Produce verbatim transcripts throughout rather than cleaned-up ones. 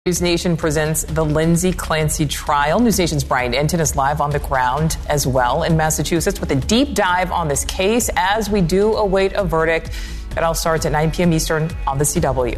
News Nation presents the Lindsay Clancy trial. News Nation's Brian Enton is live on the ground as well in Massachusetts with a deep dive on this case as we do await a verdict. It all starts at nine p.m. Eastern on the C W.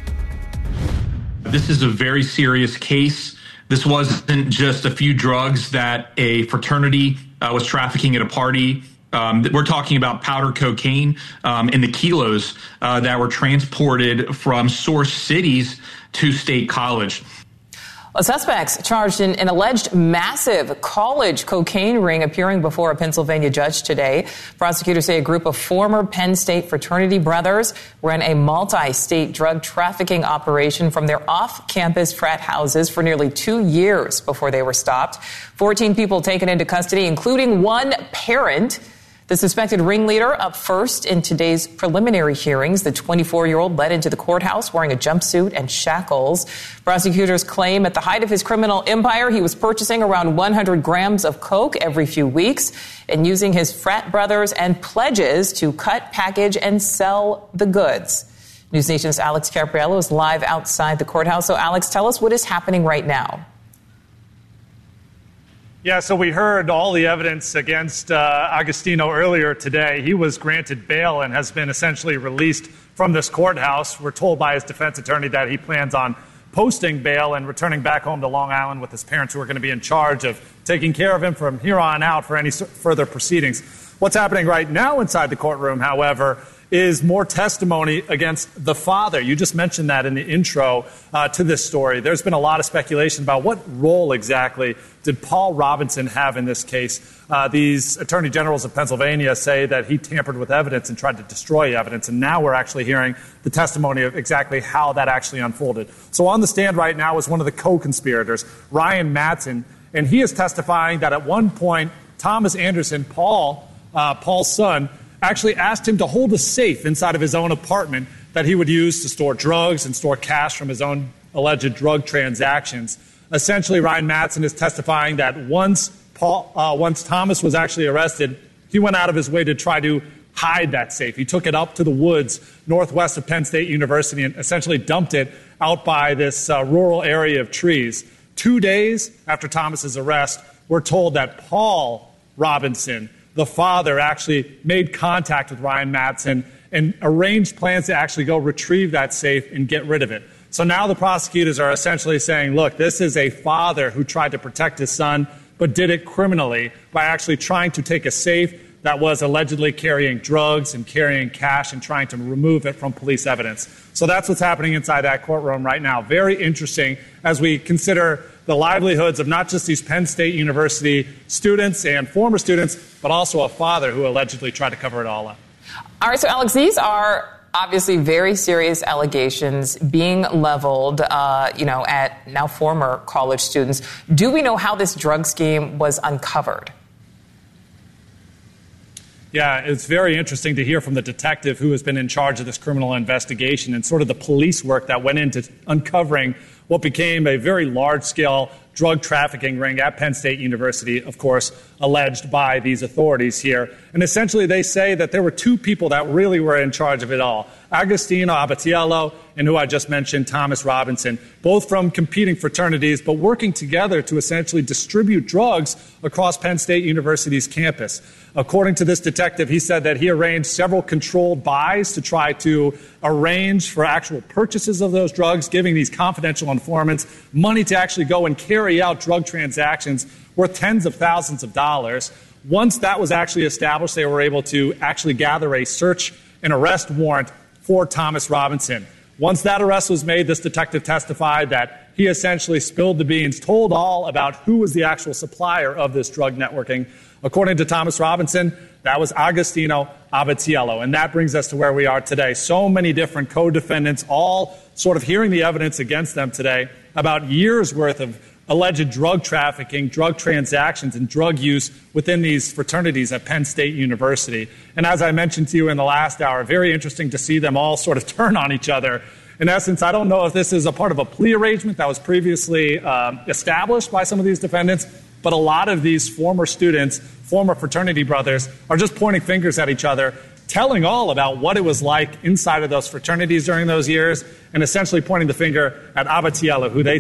This is a very serious case. This wasn't just a few drugs that a fraternity uh, was trafficking at a party. Um, we're talking about powder cocaine um, in the kilos uh, that were transported from source cities to State College. Well, suspects charged in an alleged massive college cocaine ring appearing before a Pennsylvania judge today. Prosecutors say a group of former Penn State fraternity brothers ran a multi-state drug trafficking operation from their off-campus frat houses for nearly two years before they were stopped. fourteen people taken into custody, including one parent. The suspected ringleader up first in today's preliminary hearings. The twenty-four-year-old led into the courthouse wearing a jumpsuit and shackles. Prosecutors claim at the height of his criminal empire, he was purchasing around one hundred grams of coke every few weeks and using his frat brothers and pledges to cut, package, and sell the goods. News Nation's Alex Capriello is live outside the courthouse. So, Alex, tell us what is happening right now. Yeah, so we heard all the evidence against uh, Agostino earlier today. He was granted bail and has been essentially released from this courthouse. We're told by his defense attorney that he plans on posting bail and returning back home to Long Island with his parents, who are going to be in charge of taking care of him from here on out for any further proceedings. What's happening right now inside the courtroom, however, is more testimony against the father. You just mentioned that in the intro uh, to this story. There's been a lot of speculation about what role exactly did Paul Robinson have in this case. Uh, these attorney generals of Pennsylvania say that he tampered with evidence and tried to destroy evidence, and now we're actually hearing the testimony of exactly how that actually unfolded. So on the stand right now is one of the co-conspirators, Ryan Matson, and he is testifying that at one point, Thomas Anderson, Paul, uh, Paul's son, actually asked him to hold a safe inside of his own apartment that he would use to store drugs and store cash from his own alleged drug transactions. Essentially, Ryan Matson is testifying that once Paul, uh, once Thomas was actually arrested, he went out of his way to try to hide that safe. He took it up to the woods northwest of Penn State University and essentially dumped it out by this uh, rural area of trees. Two days after Thomas's arrest, we're told that Paul Robinson, the father, actually made contact with Ryan Matson and arranged plans to actually go retrieve that safe and get rid of it. So now the prosecutors are essentially saying, look, this is a father who tried to protect his son, but did it criminally by actually trying to take a safe that was allegedly carrying drugs and carrying cash and trying to remove it from police evidence. So that's what's happening inside that courtroom right now. Very interesting as we consider the livelihoods of not just these Penn State University students and former students, but also a father who allegedly tried to cover it all up. All right, so Alex, these are obviously very serious allegations being leveled, uh, you know, at now former college students. Do we know how this drug scheme was uncovered? Yeah, it's very interesting to hear from the detective who has been in charge of this criminal investigation and sort of the police work that went into uncovering what became a very large-scale drug trafficking ring at Penn State University, of course, alleged by these authorities here. And essentially they say that there were two people that really were in charge of it all. Agostino Abatiello and who I just mentioned, Thomas Robinson, both from competing fraternities, but working together to essentially distribute drugs across Penn State University's campus. According to this detective, he said that he arranged several controlled buys to try to arrange for actual purchases of those drugs, giving these confidential informants money to actually go and carry out drug transactions worth tens of thousands of dollars. Once that was actually established, they were able to actually gather a search and arrest warrant for Thomas Robinson. Once that arrest was made, this detective testified that he essentially spilled the beans, told all about who was the actual supplier of this drug networking. According to Thomas Robinson, that was Agostino Abatiello. And that brings us to where we are today. So many different co-defendants, all sort of hearing the evidence against them today about years' worth of alleged drug trafficking, drug transactions, and drug use within these fraternities at Penn State University. And as I mentioned to you in the last hour, very interesting to see them all sort of turn on each other. In essence, I don't know if this is a part of a plea arrangement that was previously uh, established by some of these defendants, but a lot of these former students, former fraternity brothers, are just pointing fingers at each other, telling all about what it was like inside of those fraternities during those years, and essentially pointing the finger at Abba Tiela, who they